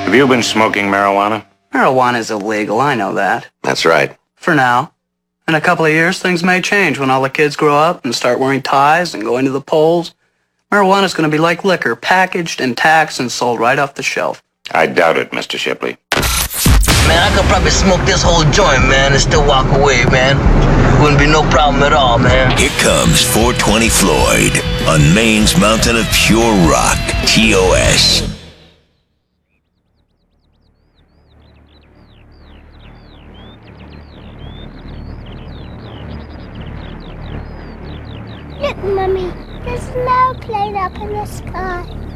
Have you been smoking marijuana? Marijuana's illegal, I know that. That's right. For now. In a couple of years, things may change when all the kids grow up and start wearing ties and going to the polls. Marijuana's going to be like liquor, packaged and taxed and sold right off the shelf. I doubt it, Mr. Shipley. Man, I could probably smoke this whole joint, man, and still walk away, man. Wouldn't be no problem at all, man. Here comes 420 Floyd on Maine's mountain of pure rock, TOS. Look, Mummy, there's an airplane up in the sky.